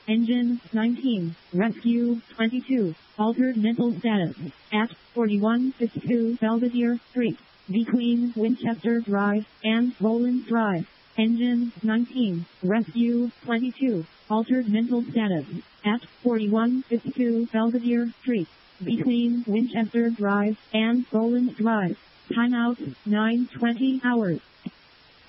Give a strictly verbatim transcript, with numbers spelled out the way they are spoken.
Engine nineteen. Rescue twenty-two. Altered mental status at forty-one fifty-two Belvedere Street, between Winchester Drive and Rollins Drive. Engine nineteen. Rescue twenty-two. Altered mental status at forty-one fifty-two Belvedere Street, between Winchester Drive and Rollins Drive. Timeout nine twenty hours.